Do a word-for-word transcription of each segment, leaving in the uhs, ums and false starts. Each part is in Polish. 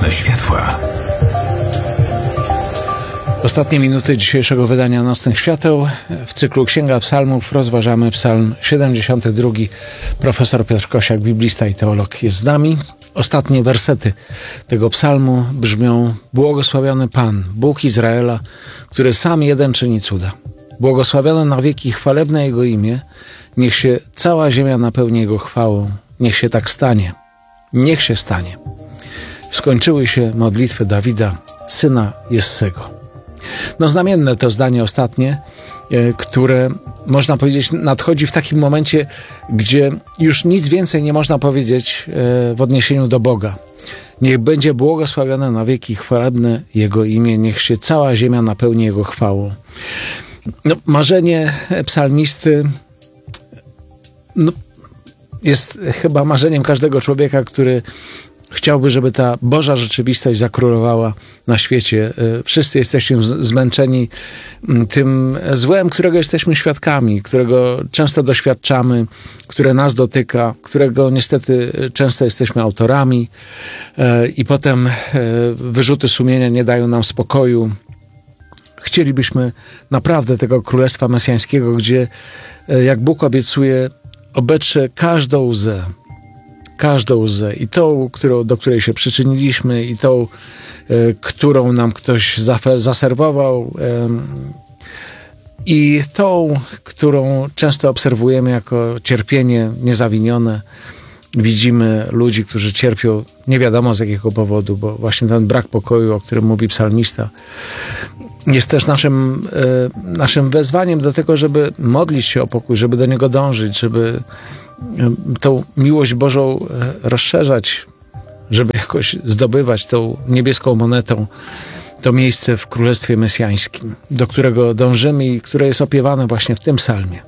Nocne światła. Ostatnie minuty dzisiejszego wydania Nocnych Świateł. W cyklu Księga Psalmów rozważamy Psalm siedemdziesiąty drugi. Profesor Piotr Kosiak, biblista i teolog, jest z nami. Ostatnie wersety tego psalmu brzmią: błogosławiony Pan, Bóg Izraela, który sam jeden czyni cuda. Błogosławione na wieki chwalebne Jego imię. Niech się cała ziemia napełni Jego chwałą. Niech się tak stanie. Niech się stanie. Skończyły się modlitwy Dawida, syna Jessego. No znamienne to zdanie ostatnie, które można powiedzieć nadchodzi w takim momencie, gdzie już nic więcej nie można powiedzieć w odniesieniu do Boga. Niech będzie błogosławione na wieki chwalebne Jego imię, niech się cała ziemia napełni Jego chwałą. No, marzenie psalmisty no, jest chyba marzeniem każdego człowieka, który chciałby, żeby ta Boża rzeczywistość zakrólowała na świecie. Wszyscy jesteśmy zmęczeni tym złem, którego jesteśmy świadkami, którego często doświadczamy, które nas dotyka, którego niestety często jesteśmy autorami i potem wyrzuty sumienia nie dają nam spokoju. Chcielibyśmy naprawdę tego Królestwa Mesjańskiego, gdzie, jak Bóg obiecuje, obetrze każdą łzę, każdą łzę, i tą, którą, do której się przyczyniliśmy, i tą, y, którą nam ktoś zafer- zaserwował, y, i tą, którą często obserwujemy jako cierpienie niezawinione. Widzimy ludzi, którzy cierpią nie wiadomo z jakiego powodu, bo właśnie ten brak pokoju, o którym mówi psalmista, jest też naszym, y, naszym wezwaniem do tego, żeby modlić się o pokój, żeby do niego dążyć, żeby tą miłość Bożą rozszerzać, żeby jakoś zdobywać tą niebieską monetą to miejsce w Królestwie Mesjańskim, do którego dążymy i które jest opiewane właśnie w tym psalmie.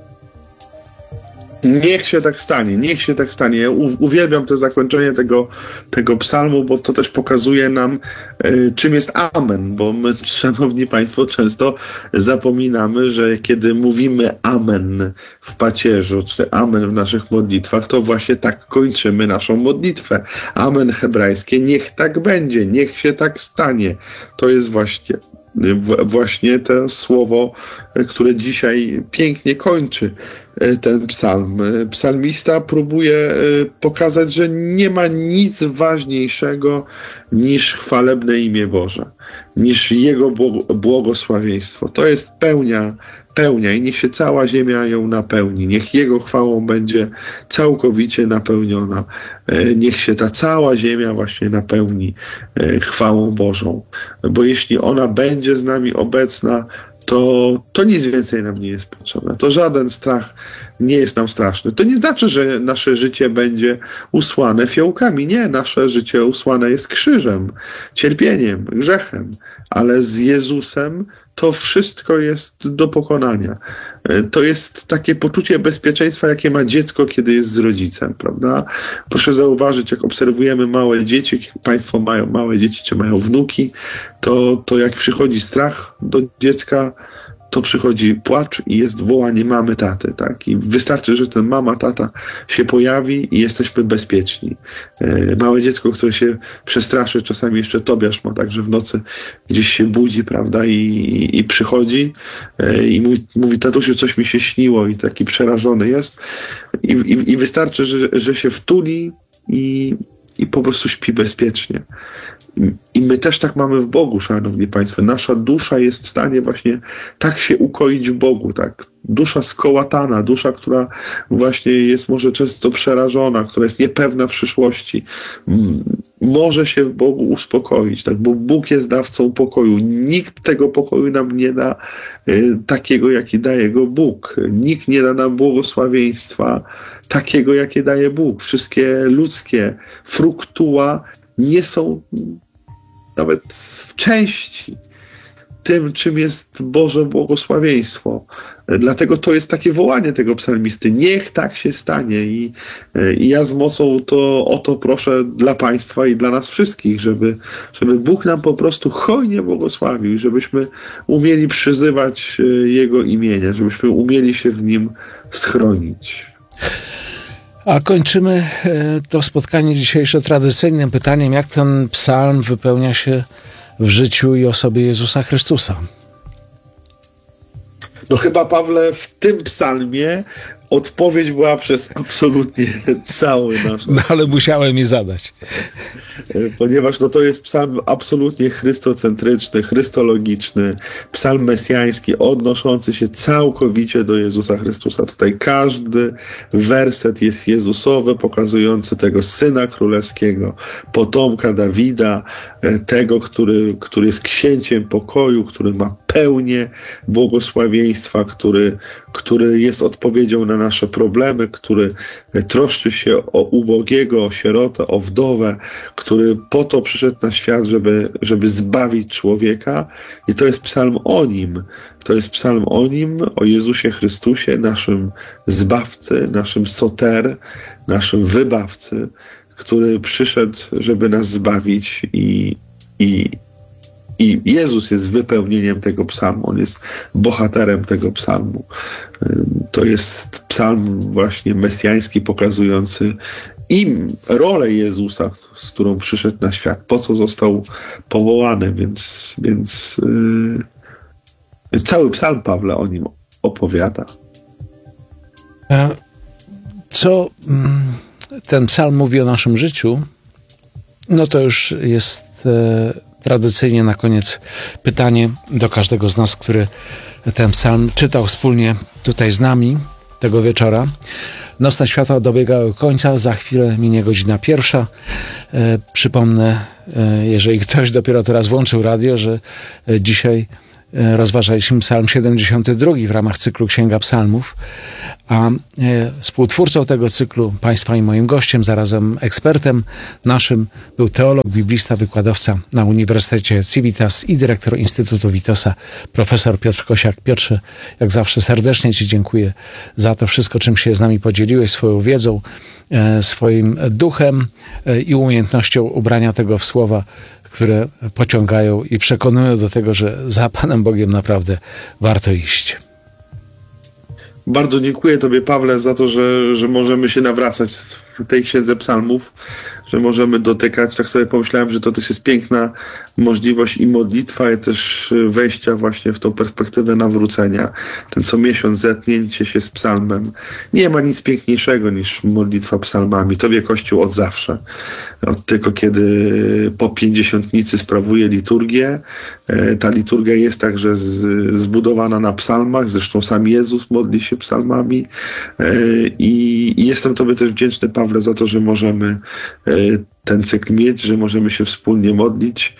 Niech się tak stanie, niech się tak stanie. Ja u- uwielbiam to zakończenie tego, tego psalmu, bo to też pokazuje nam, y, czym jest amen, bo my, szanowni państwo, często zapominamy, że kiedy mówimy amen w pacierzu, czy amen w naszych modlitwach, to właśnie tak kończymy naszą modlitwę. Amen hebrajskie, niech tak będzie, niech się tak stanie. To jest właśnie Właśnie to słowo, które dzisiaj pięknie kończy ten psalm. Psalmista próbuje pokazać, że nie ma nic ważniejszego niż chwalebne imię Boże, niż Jego błogosławieństwo. To jest pełnia, pełnia i niech się cała ziemia ją napełni. Niech Jego chwałą będzie całkowicie napełniona. Niech się ta cała ziemia właśnie napełni chwałą Bożą. Bo jeśli ona będzie z nami obecna, to, to nic więcej nam nie jest potrzebne. To żaden strach nie jest nam straszny. To nie znaczy, że nasze życie będzie usłane fiołkami. Nie, nasze życie usłane jest krzyżem, cierpieniem, grzechem, ale z Jezusem to wszystko jest do pokonania. To jest takie poczucie bezpieczeństwa, jakie ma dziecko, kiedy jest z rodzicem, prawda? Proszę zauważyć, jak obserwujemy małe dzieci, jak państwo mają małe dzieci, czy mają wnuki, to, to jak przychodzi strach do dziecka, to przychodzi płacz i jest wołanie mamy, taty, tak? I wystarczy, że ten mama, tata się pojawi i jesteśmy bezpieczni. E, małe dziecko, które się przestraszy, czasami jeszcze Tobiasz ma tak, że w nocy gdzieś się budzi, prawda, i, i, i przychodzi e, i mówi, mówi, tatusiu, coś mi się śniło, i taki przerażony jest. I, i, i wystarczy, że, że się wtuli i, i po prostu śpi bezpiecznie. I my też tak mamy w Bogu, szanowni państwo. Nasza dusza jest w stanie właśnie tak się ukoić w Bogu, tak. Dusza skołatana, dusza, która właśnie jest może często przerażona, która jest niepewna przyszłości, może się w Bogu uspokoić, tak, bo Bóg jest dawcą pokoju. Nikt tego pokoju nam nie da y, takiego, jaki daje go Bóg. Nikt nie da nam błogosławieństwa takiego, jakie daje Bóg. Wszystkie ludzkie fruktua nie są nawet w części tym, czym jest Boże błogosławieństwo. Dlatego to jest takie wołanie tego psalmisty. Niech tak się stanie. I, i ja z mocą to o to proszę dla państwa i dla nas wszystkich, żeby, żeby Bóg nam po prostu hojnie błogosławił, żebyśmy umieli przyzywać Jego imienia, żebyśmy umieli się w Nim schronić. A kończymy to spotkanie dzisiejsze tradycyjnym pytaniem, jak ten psalm wypełnia się w życiu i osobie Jezusa Chrystusa. No chyba, Pawle, w tym psalmie odpowiedź była przez absolutnie cały nasz... No ale musiałem je zadać. Ponieważ no, to jest psalm absolutnie chrystocentryczny, chrystologiczny, psalm mesjański, odnoszący się całkowicie do Jezusa Chrystusa. Tutaj każdy werset jest jezusowy, pokazujący tego Syna Królewskiego, potomka Dawida, tego, który, który jest księciem pokoju, który ma pełnię błogosławieństwa, który, który jest odpowiedzią na nasze problemy, który troszczy się o ubogiego, o sierotę, o wdowę, który po to przyszedł na świat, żeby, żeby zbawić człowieka. I to jest psalm o Nim. To jest psalm o Nim, o Jezusie Chrystusie, naszym Zbawcy, naszym Soter, naszym Wybawcy, który przyszedł, żeby nas zbawić i, i, i Jezus jest wypełnieniem tego psalmu. On jest bohaterem tego psalmu. To jest psalm właśnie mesjański, pokazujący im rolę Jezusa, z którą przyszedł na świat, po co został powołany, więc, więc yy, cały psalm Pawła o nim opowiada. Co ten psalm mówi o naszym życiu, no to już jest e, tradycyjnie na koniec pytanie do każdego z nas, który ten psalm czytał wspólnie tutaj z nami tego wieczora. Nocne światła dobiegały końca, za chwilę minie godzina pierwsza. E, przypomnę, e, jeżeli ktoś dopiero teraz włączył radio, że e, dzisiaj e, rozważaliśmy psalm siedemdziesiąty drugi w ramach cyklu Księga Psalmów, a e, współtwórcą tego cyklu, Państwa i moim gościem, zarazem ekspertem naszym, był teolog, biblista, wykładowca na Uniwersytecie Civitas i dyrektor Instytutu Witosa, profesor Piotr Kosiak. Piotrze, jak zawsze serdecznie Ci dziękuję za to wszystko, czym się z nami podzieliłeś, swoją wiedzą, e, swoim duchem e, i umiejętnością ubrania tego w słowa, które pociągają i przekonują do tego, że za Panem Bogiem naprawdę warto iść. Bardzo dziękuję Tobie, Pawle, za to, że, że możemy się nawracać w tej Księdze Psalmów, że możemy dotykać. Tak sobie pomyślałem, że to też jest piękna możliwość i modlitwa, i też wejścia właśnie w tą perspektywę nawrócenia. Ten co miesiąc zetknięcie się z psalmem. Nie ma nic piękniejszego niż modlitwa psalmami. To wie Kościół od zawsze. Od tylko kiedy po pięćdziesiątnicy sprawuje liturgię. Ta liturgia jest także z, zbudowana na psalmach. Zresztą sam Jezus modli się psalmami. I, i jestem Tobie też wdzięczny, Pawle, za to, że możemy ten cykl mieć, że możemy się wspólnie modlić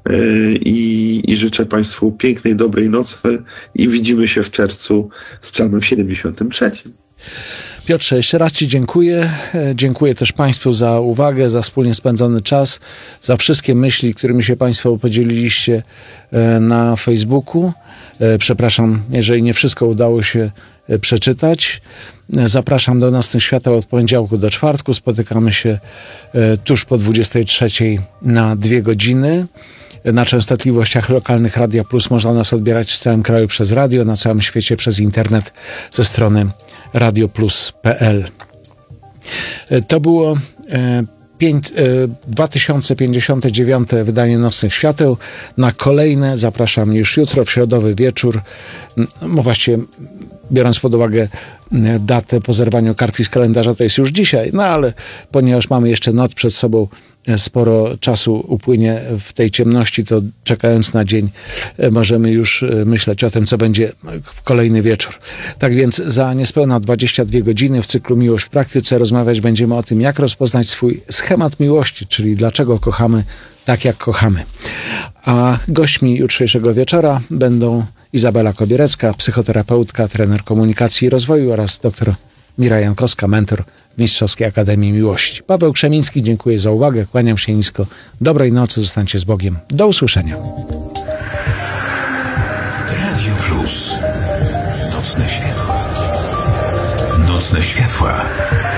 i, i życzę Państwu pięknej, dobrej nocy i widzimy się w czerwcu z psalmem siedemdziesiątym trzecim. Piotrze, jeszcze raz Ci dziękuję. Dziękuję też Państwu za uwagę, za wspólnie spędzony czas, za wszystkie myśli, którymi się Państwo podzieliliście na Facebooku. Przepraszam, jeżeli nie wszystko udało się przeczytać. Zapraszam do Nocnych Świateł od poniedziałku do czwartku. Spotykamy się tuż po dwudziestej trzeciej na dwie godziny. Na częstotliwościach lokalnych Radia Plus można nas odbierać w całym kraju przez radio, na całym świecie przez internet ze strony radio plus kropka p l. To było dwa tysiące pięćdziesiąte dziewiąte wydanie Nocnych Świateł. Na kolejne zapraszam już jutro, w środowy wieczór. No właściwie, biorąc pod uwagę datę po zerwaniu kartki z kalendarza, to jest już dzisiaj, no ale ponieważ mamy jeszcze noc przed sobą, sporo czasu upłynie w tej ciemności, to czekając na dzień możemy już myśleć o tym, co będzie w kolejny wieczór. Tak więc za niespełna dwadzieścia dwie godziny w cyklu Miłość w praktyce rozmawiać będziemy o tym, jak rozpoznać swój schemat miłości, czyli dlaczego kochamy tak, jak kochamy. A gośćmi jutrzejszego wieczora będą Izabela Kobierecka, psychoterapeutka, trener komunikacji i rozwoju, oraz dr Mira Jankowska, mentor w Mistrzowskiej Akademii Miłości. Paweł Krzemiński, dziękuję za uwagę, kłaniam się nisko. Dobrej nocy, zostańcie z Bogiem. Do usłyszenia. Radio Plus. Nocne światła. Nocne światła.